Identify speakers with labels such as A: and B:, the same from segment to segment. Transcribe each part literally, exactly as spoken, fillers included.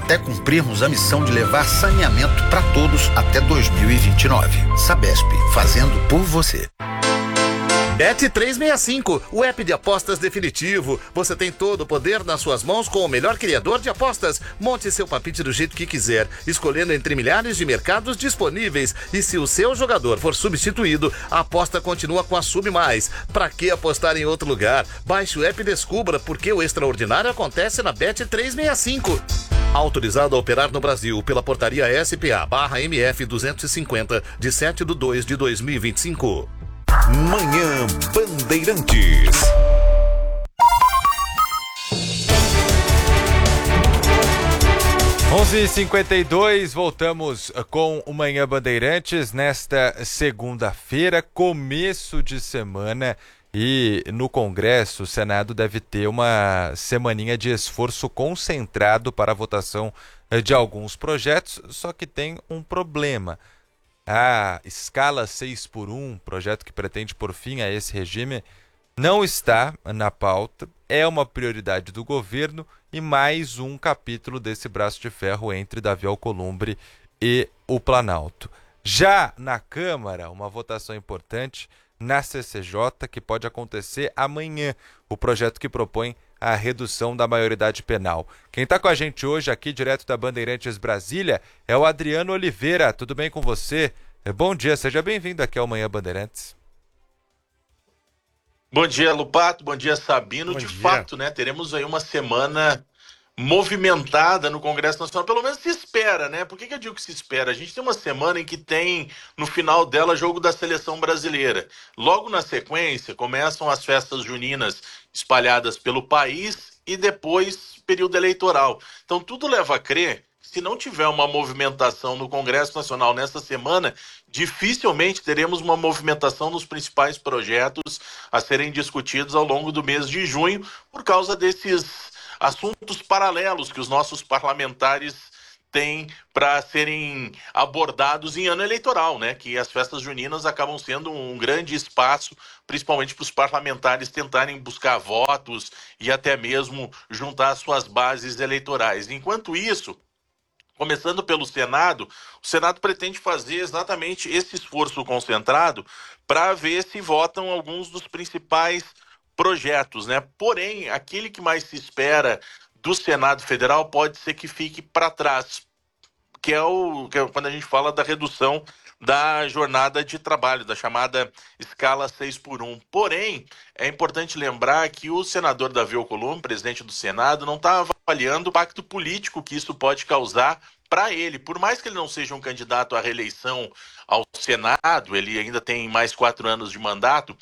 A: até cumprirmos a missão de levar saneamento para todos até dois mil e vinte e nove. Sabesp, fazendo por você.
B: Bet trezentos e sessenta e cinco, o app de apostas definitivo. Você tem todo o poder nas suas mãos com o melhor criador de apostas. Monte seu palpite do jeito que quiser, escolhendo entre milhares de mercados disponíveis. E se o seu jogador for substituído, a aposta continua com a Sub Mais. Pra que apostar em outro lugar? Baixe o app e descubra porque o extraordinário acontece na Bet trezentos e sessenta e cinco. Autorizado a operar no Brasil pela portaria S P A barra M F duzentos e cinquenta, de sete de dois de dois mil e vinte e cinco.
C: Manhã Bandeirantes.
D: onze e cinquenta e dois, voltamos com o Manhã Bandeirantes nesta segunda-feira, começo de semana, e no Congresso o Senado deve ter uma semaninha de esforço concentrado para a votação de alguns projetos, só que tem um problema. A escala seis por um, projeto que pretende pôr fim a esse regime, não está na pauta, é uma prioridade do governo e mais um capítulo desse braço de ferro entre Davi Alcolumbre e o Planalto. Já na Câmara, uma votação importante na C C J que pode acontecer amanhã, o projeto que propõe a redução da maioridade penal. Quem está com a gente hoje aqui, direto da Bandeirantes Brasília, é o Adriano Oliveira. Tudo bem com você? Bom dia, seja bem-vindo aqui ao Manhã Bandeirantes.
E: Bom dia, Lupato. Bom dia, Sabino.
B: Bom
E: De
B: dia.
E: fato, né, teremos aí uma semana movimentada no Congresso Nacional. Pelo menos se espera, né? Por que que eu digo que se espera? A gente tem uma semana em que tem, no final dela, jogo da seleção brasileira. Logo na sequência, começam as festas juninas espalhadas pelo país e depois período eleitoral. Então, tudo leva a crer que se não tiver uma movimentação no Congresso Nacional nessa semana, dificilmente teremos uma movimentação nos principais projetos a serem discutidos ao longo do mês de junho, por causa desses assuntos paralelos que os nossos parlamentares têm para serem abordados em ano eleitoral, né? Que as festas juninas acabam sendo um grande espaço, principalmente para os parlamentares tentarem buscar votos e até mesmo juntar suas bases eleitorais. Enquanto isso, começando pelo Senado, o Senado pretende fazer exatamente esse esforço concentrado para ver se votam alguns dos principais projetos, né? Porém, aquele que mais se espera do Senado Federal pode ser que fique para trás, que é, o, que é quando a gente fala da redução da jornada de trabalho, da chamada escala seis por um. Porém, é importante lembrar que o senador Davi Alcolumbre, presidente do Senado, não está avaliando o impacto político que isso pode causar para ele. Por mais que ele não seja um candidato à reeleição ao Senado, ele ainda tem mais quatro anos de mandato,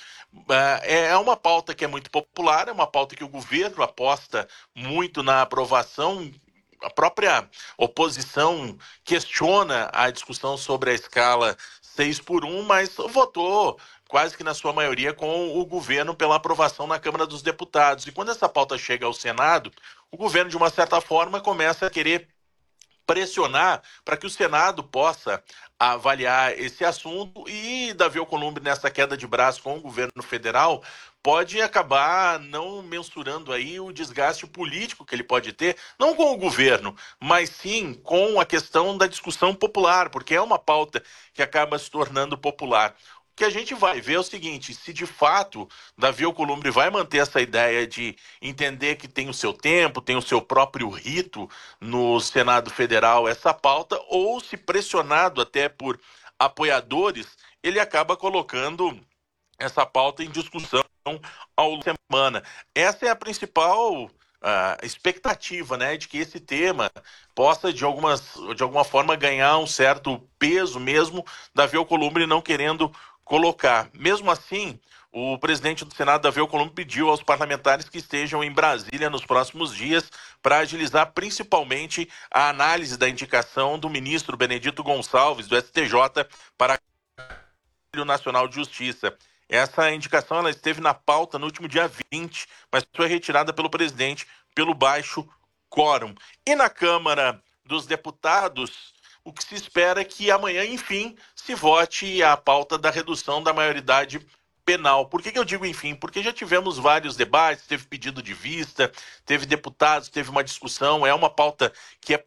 E: é uma pauta que é muito popular, é uma pauta que o governo aposta muito na aprovação. A própria oposição questiona a discussão sobre a escala seis por um, mas votou quase que na sua maioria com o governo pela aprovação na Câmara dos Deputados. E quando essa pauta chega ao Senado, o governo, de uma certa forma, começa a querer pressionar para que o Senado possa avaliar esse assunto, e Davi Alcolumbre, nessa queda de braço com o governo federal, pode acabar não mensurando aí o desgaste político que ele pode ter, não com o governo, mas sim com a questão da discussão popular, porque é uma pauta que acaba se tornando popular. O que a gente vai ver é o seguinte: se de fato Davi Alcolumbre vai manter essa ideia de entender que tem o seu tempo, tem o seu próprio rito no Senado Federal essa pauta, ou se pressionado até por apoiadores, ele acaba colocando essa pauta em discussão ao longo da semana. Essa é a principal Uh, expectativa, né, de que esse tema possa de, algumas, de alguma forma ganhar um certo peso, mesmo Davi Alcolumbre não querendo colocar. Mesmo assim, o presidente do Senado, Davi Alcolumbre, pediu aos parlamentares que estejam em Brasília nos próximos dias para agilizar principalmente a análise da indicação do ministro Benedito Gonçalves, do S T J, para o Conselho Nacional de Justiça. Essa indicação ela esteve na pauta no último dia vinte, mas foi retirada pelo presidente pelo baixo quórum. E na Câmara dos Deputados, o que se espera é que amanhã, enfim, se vote a pauta da redução da maioridade penal. Por que que eu digo enfim? Porque já tivemos vários debates, teve pedido de vista, teve deputados, teve uma discussão, é uma pauta que é